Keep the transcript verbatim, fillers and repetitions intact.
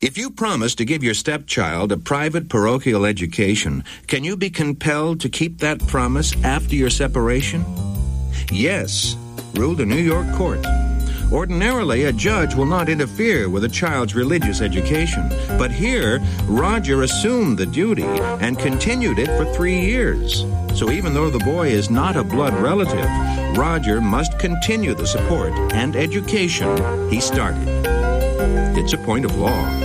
If you promise to give your stepchild a private parochial education, can you be compelled to keep that promise after your separation? Yes, ruled a New York court. Ordinarily, a judge will not interfere with a child's religious education, but here, Roger assumed the duty and continued it for three years. So even though the boy is not a blood relative, Roger must continue the support and education he started. It's a point of law.